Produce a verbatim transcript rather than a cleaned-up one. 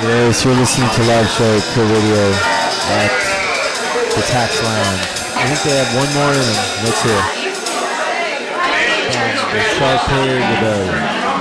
Yes, you're listening to Live Show Cool Radio at the Tax Lounge. I think they have one more in them. Let's hear. From the Sharp Hair Rebellion.